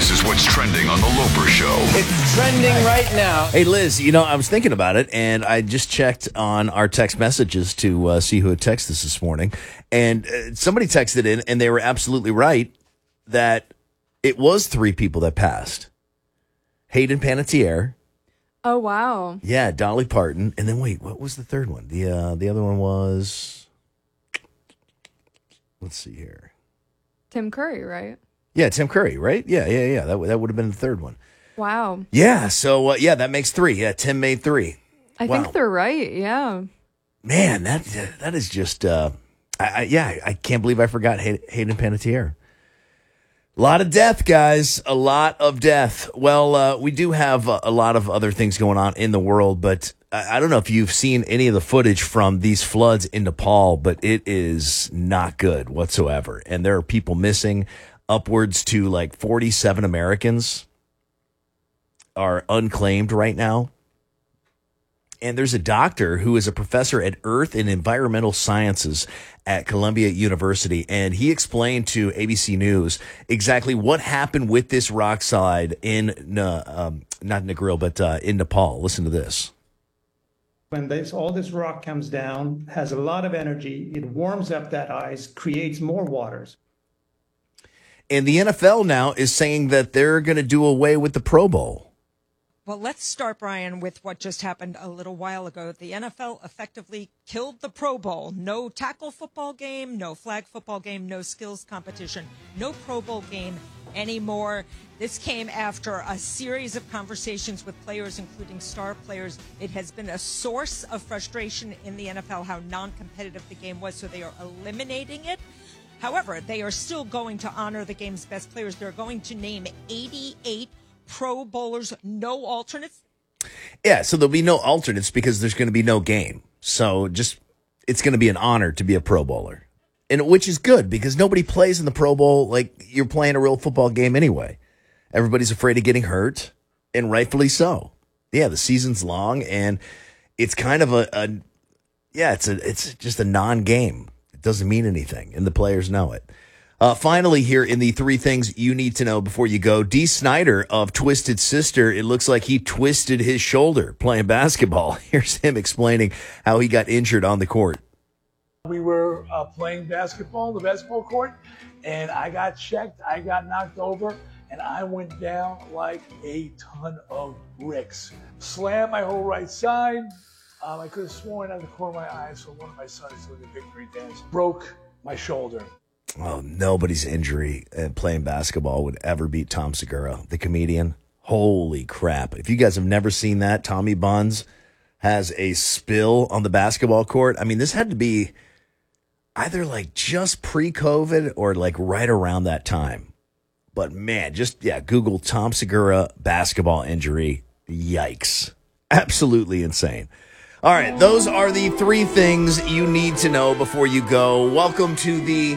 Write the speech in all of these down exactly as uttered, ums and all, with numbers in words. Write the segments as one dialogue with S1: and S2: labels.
S1: This is what's trending on The Loper Show.
S2: It's trending right now.
S3: Hey, Liz, you know, I was thinking about it, and I just checked on our text messages to uh, see who had texted us this morning. And uh, somebody texted in, and they were absolutely right that it was three people that passed. Hayden Panettiere.
S4: Oh, wow.
S3: Yeah, Dolly Parton. And then, wait, what was the third one? The uh, the other one was, let's see here.
S4: Tim Curry, right?
S3: Yeah, Tim Curry, right? Yeah, yeah, yeah. That, w- that would have been the third one.
S4: Wow.
S3: Yeah, so, uh, yeah, that makes three. Yeah, Tim made three.
S4: I
S3: Wow.
S4: think they're right, yeah.
S3: Man, that that is just, uh, I, I, yeah, I can't believe I forgot Hay- Hayden Panettiere. A lot of death, guys. A lot of death. Well, uh, we do have a, a lot of other things going on in the world, but I, I don't know if you've seen any of the footage from these floods in Nepal, but it is not good whatsoever. And there are people missing. Upwards to like forty-seven Americans are unclaimed right now. And there's a doctor who is a professor at Earth and Environmental Sciences at Columbia University, and he explained to A B C News exactly what happened with this rock slide in, uh, um, not Negril, but uh, in Nepal. Listen to this.
S5: When this, all this rock comes down, has a lot of energy, it warms up that ice, creates more waters.
S3: And the N F L now is saying that they're going to do away with the Pro Bowl.
S6: Well, let's start, Brian, with what just happened a little while ago. The N F L effectively killed the Pro Bowl. No tackle football game, no flag football game, no skills competition, no Pro Bowl game anymore. This came after a series of conversations with players, including star players. It has been a source of frustration in the N F L how non-competitive the game was, so they are eliminating it. However, they are still going to honor the game's best players. They're going to name eighty-eight Pro Bowlers, no alternates.
S3: Yeah, so there'll be no alternates because there's going to be no game. So just it's going to be an honor to be a Pro Bowler, and which is good because nobody plays in the Pro Bowl like you're playing a real football game anyway. Everybody's afraid of getting hurt, and rightfully so. Yeah, the season's long, and it's kind of a, a yeah, it's a it's just a non-game. Doesn't mean anything, and the players know it. Uh, finally, here in the three things you need to know before you go, Dee Snider of Twisted Sister, it looks like he twisted his shoulder playing basketball. Here's him explaining how he got injured on the court.
S7: We were uh, playing basketball, the basketball court, and I got checked, I got knocked over, and I went down like a ton of bricks. Slammed my whole right side. Um, I could have sworn out of the corner of my eye, so one of my sons doing a victory dance broke my shoulder.
S3: Oh, nobody's injury at playing basketball would ever beat Tom Segura, the comedian. Holy crap. If you guys have never seen that, Tommy Buns has a spill on the basketball court. I mean, this had to be either like just pre-COVID or like right around that time. But man, just, yeah, Google Tom Segura basketball injury. Yikes. Absolutely insane. All right, those are the three things you need to know before you go. Welcome to the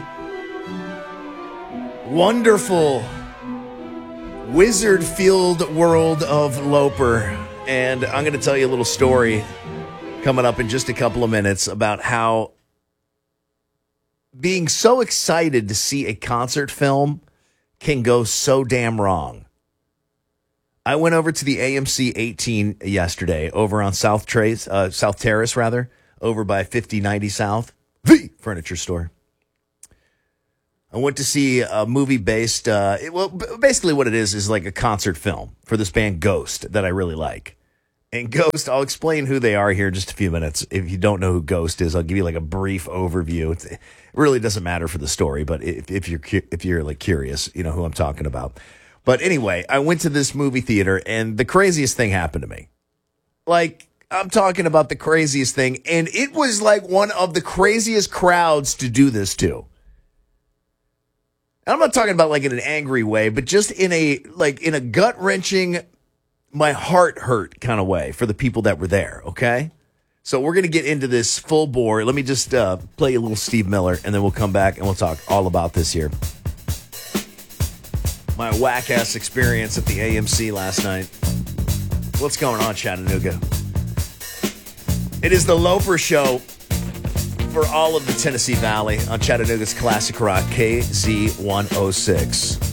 S3: wonderful wizard-filled world of Loper. And I'm going to tell you a little story coming up in just a couple of minutes about how being so excited to see a concert film can go so damn wrong. I went over to the A M C eighteen yesterday over on South Trace, uh, South Terrace, rather, over by fifty ninety South, the furniture store. I went to see a movie based, uh, it, well, basically what it is is like a concert film for this band Ghost that I really like. And Ghost, I'll explain who they are here in just a few minutes. If you don't know who Ghost is, I'll give you like a brief overview. It's, it really doesn't matter for the story, but if, if you're if you're like curious, you know who I'm talking about. But anyway, I went to this movie theater, and the craziest thing happened to me. Like, I'm talking about the craziest thing, and it was like one of the craziest crowds to do this to. And I'm not talking about like in an angry way, but just in a like in a gut-wrenching, my heart hurt kind of way for the people that were there, okay? So we're going to get into this full bore. Let me just uh, play a little Steve Miller, and then we'll come back and we'll talk all about this here. My whack-ass experience at the A M C last night. What's going on, Chattanooga? It is the Loper Show for all of the Tennessee Valley on Chattanooga's Classic Rock, K Z one oh six.